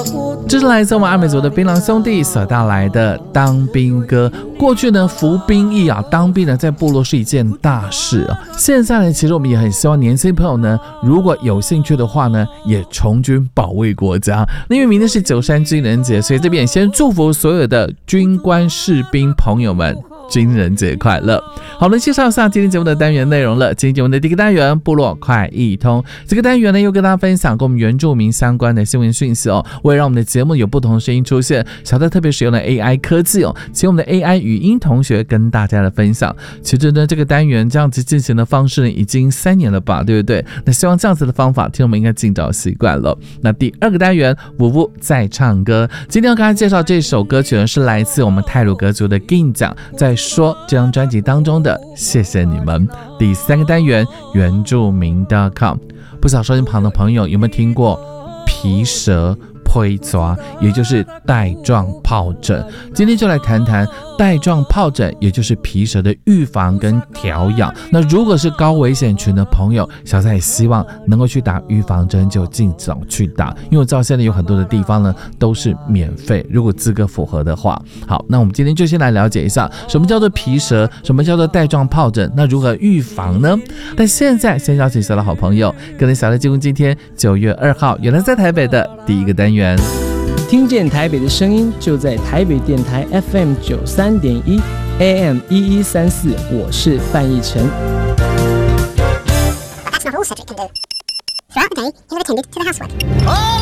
这是来自我们阿美族的槟榔兄弟所带来的当兵歌。过去呢，服兵役啊，当兵呢，在部落是一件大事啊。现在呢，其实我们也很希望年轻朋友呢，如果有兴趣的话呢，也从军保卫国家。因为明天是93军人节，所以这边也先祝福所有的军官士兵朋友们军人节快乐。好了，介绍一下今天节目的单元内容了。今天节目的第一个单元部落快易通，这个单元呢又跟大家分享跟我们原住民相关的新闻讯息哦，为了让我们的节目有不同的声音出现，小戴特别使用了 AI 科技哦，请我们的 AI 语音同学跟大家的分享。其实呢，这个单元这样子进行的方式呢，已经3年了吧，对不对？那希望这样子的方法，听众们应该尽早习惯了。那第二个单元，呜呜在唱歌，今天要跟大家介绍这首歌曲呢，是来自我们太鲁阁族的 Ging 奖在说这张专辑当中的谢谢你们。第三个单元原住民.com， 不少收音旁的朋友有没有听过皮蛇推抓，也就是带状疱疹？今天就来谈谈带状疱疹，也就是皮蛇的预防跟调养。那如果是高危险群的朋友，小蔡也希望能够去打预防针，就尽早去打，因为我知道现在有很多的地方呢都是免费，如果资格符合的话。好，那我们今天就先来了解一下什么叫做皮蛇，什么叫做带状疱疹，那如何预防呢？但现在先邀请小的好朋友跟着小蔡进入今天9月2号原来在台北的第一个单元。 听见台北的声音，就在台北电台 FM 93.1 AM 1134，我是范逸臣。 That's not all Cedric can do. Throughout the day, he would attended to the housework.